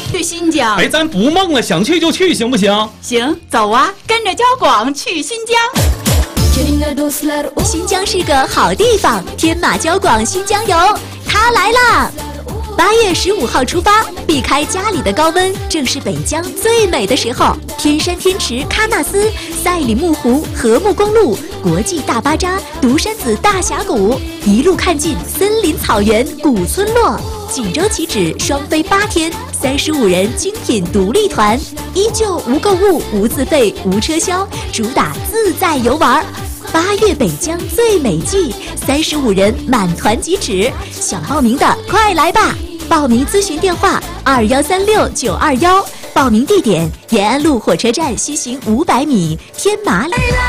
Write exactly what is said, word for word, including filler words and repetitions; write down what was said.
对新疆。 哎，咱不梦了，想去就去，行不行？ 行，走啊，跟着焦广去新疆。 新疆是个好地方，天马交广新疆游，它来啦！八月十五号出发，避开家里的高温，正是北疆最美的时候。天山天池、喀纳斯、赛里木湖、禾木公路、国际大巴扎、独山子大峡谷，一路看尽森林草原、古村落。锦州起止，双飞八天，三十五人精品独立团，依旧无购物、无自费、无车销，主打自在游玩。八月北疆最美季，三十五人满团即止，想报名的快来吧！报名咨询电话二幺三六九二幺，报名地点延安路火车站西行五百米，天马里。